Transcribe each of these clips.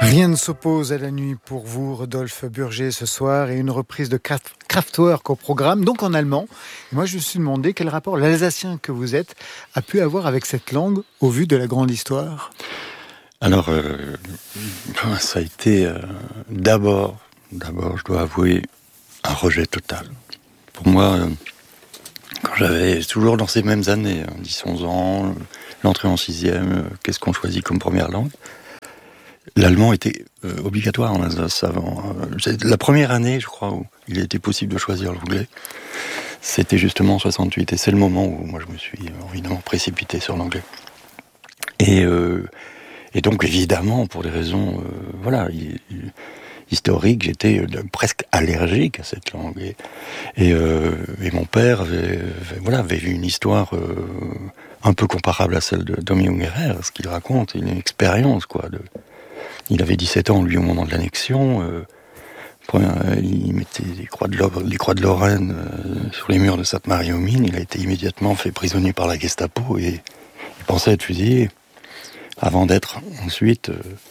Rien ne s'oppose à la nuit pour vous, Rodolphe Burger, ce soir, et une reprise de Kraftwerk au programme, donc en allemand. Et moi, je me suis demandé quel rapport l'Alsacien que vous êtes a pu avoir avec cette langue au vu de la grande histoire. Alors, ça a été d'abord, je dois avouer, un rejet total. Pour moi, quand j'avais toujours dans ces mêmes années, 10-11 ans, l'entrée en 6e, qu'est-ce qu'on choisit comme première langue ? L'allemand était obligatoire en Alsace avant. La première année, je crois, où il était possible de choisir l'anglais, c'était justement en 68. Et c'est le moment où moi je me suis évidemment précipité sur l'anglais. Et donc évidemment, pour des raisons historiques, j'étais presque allergique à cette langue. Et mon père avait eu une histoire un peu comparable à celle de Domi Ungerer, ce qu'il raconte, une expérience quoi. Il avait 17 ans, lui, au moment de l'annexion. Il mettait les croix de Lorraine sur les murs de Sainte-Marie-aux-Mines. Il a été immédiatement fait prisonnier par la Gestapo et il pensait être fusillé avant d'être ensuite...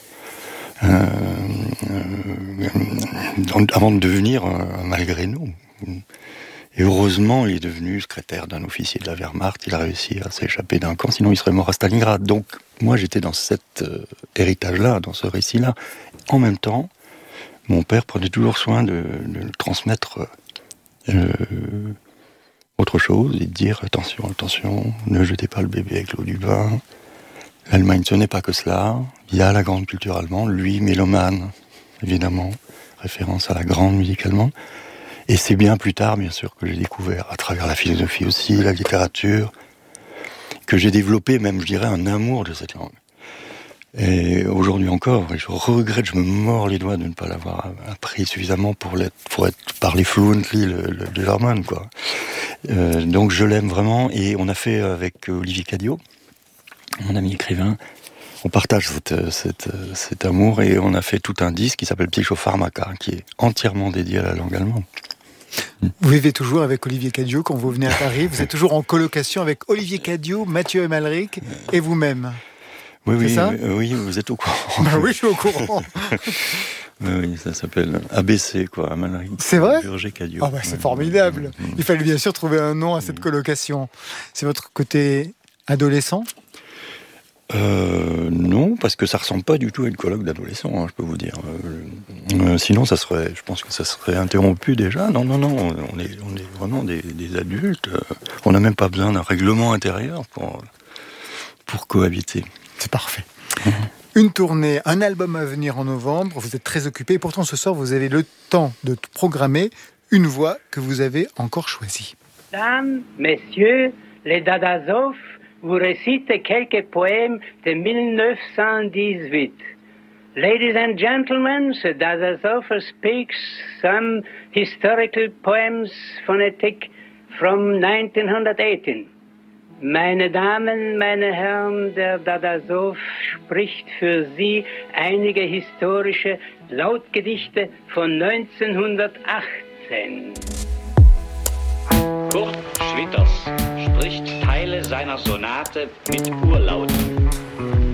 avant de devenir malgré nous. Et heureusement, il est devenu secrétaire d'un officier de la Wehrmacht. Il a réussi à s'échapper d'un camp, sinon il serait mort à Stalingrad. Donc, moi, j'étais dans cet héritage-là, dans ce récit-là. En même temps, mon père prenait toujours soin de transmettre autre chose et de dire attention, ne jetez pas le bébé avec l'eau du bain. L'Allemagne, ce n'est pas que cela. Il y a la grande culture allemande, lui, mélomane, évidemment, référence à la grande musique allemande. Et c'est bien plus tard, bien sûr, que j'ai découvert, à travers la philosophie aussi, la littérature, que j'ai développé même, je dirais, un amour de cette langue. Et aujourd'hui encore, je regrette, je me mords les doigts de ne pas l'avoir appris suffisamment pour être parler fluently le German, quoi. Donc je l'aime vraiment, et on a fait avec Olivier Cadio, mon ami écrivain, on partage cet amour, et on a fait tout un disque qui s'appelle Psychopharmaka, qui est entièrement dédié à la langue allemande. Vous vivez toujours avec Olivier Cadio quand vous venez à Paris. Vous êtes toujours en colocation avec Olivier Cadio, Mathieu Amalric et vous-même. Oui, ça oui, vous êtes au courant. Bah oui, je suis au courant. Oui, ça s'appelle ABC, quoi, Amalric. C'est vrai ? Burger Cadio. Oh bah c'est formidable. Il fallait bien sûr trouver un nom à cette colocation. C'est votre côté adolescent ? Non, parce que ça ressemble pas du tout à une colloque d'adolescents, je peux vous dire. Sinon, je pense que ça serait interrompu déjà. Non, on est vraiment des adultes. On n'a même pas besoin d'un règlement intérieur pour cohabiter. C'est parfait. Une tournée, un album à venir en novembre. Vous êtes très occupé. Et pourtant, ce soir, vous avez le temps de programmer une voix que vous avez encore choisie. Mesdames, messieurs, les Dadazov vous récite quelques poèmes de 1918. Ladies and gentlemen, the Dazazov speaks some historical poems phonetic from 1918. Meine Damen, meine Herren, der Dadazov spricht für Sie einige historische Lautgedichte von 1918. Kurt Schwitters spricht Teile seiner Sonate mit Urlauten.